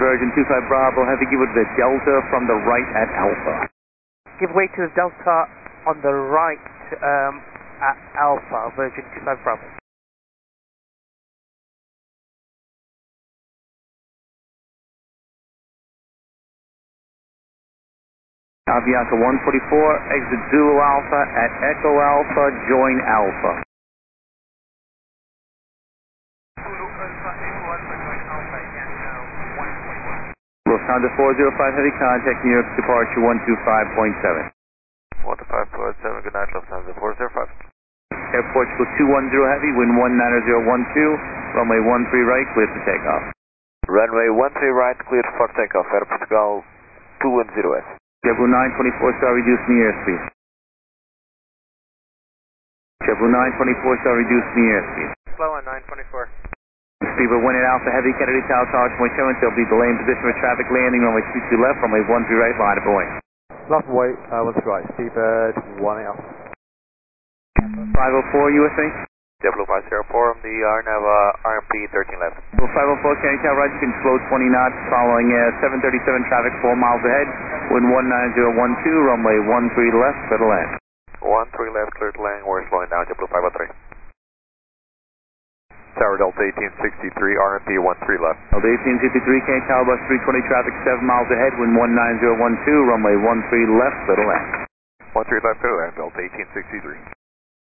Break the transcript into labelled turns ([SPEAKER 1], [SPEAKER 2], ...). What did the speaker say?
[SPEAKER 1] Virgin 25 Bravo, Heavy, give it the Delta from the right at Alpha.
[SPEAKER 2] Give way to Delta on the right at Alpha, Virgin 25 Bravo.
[SPEAKER 1] Avianca 144, exit Zulu Alpha at Echo Alpha, join Alpha. Lufthansa 405 Heavy, contact New York departure 125.7.
[SPEAKER 3] 125.7, good night, Lufthansa 405.
[SPEAKER 1] Air Portugal 210 Heavy, wind 19012, runway 13 right, cleared for takeoff.
[SPEAKER 3] Runway 13 right, cleared for takeoff, Air Portugal 210S.
[SPEAKER 1] JetBlue 924 star, reducing the airspeed. JetBlue 924 star, reducing the airspeed.
[SPEAKER 2] Slow on 924.
[SPEAKER 1] Speedbird 1 at Alpha Heavy, Kennedy Tower, Tower 27, there'll be delay in position for traffic landing, runway 22 left, runway 13 right, line of Boeing.
[SPEAKER 4] Left way, 13 right, Speedbird 1 at Alpha.
[SPEAKER 1] 504 USA?
[SPEAKER 3] JetBlue 504 on the RNAV RMP 13 left.
[SPEAKER 1] Well, 504 Kennedy Tower, right, you can slow 20 knots following 737 traffic 4 miles ahead, wind 19012, runway 13 left, clear to land.
[SPEAKER 3] 13 left, clear to land, we're slowing down, JetBlue 503. Tower Delta 1863, RMP 13 left.
[SPEAKER 1] Delta 1863, Kennedy Tower, bus 320 traffic 7 miles ahead, wind 19012, runway 13 left, clear to land.
[SPEAKER 3] 13 left, clear to land, Delta 1863.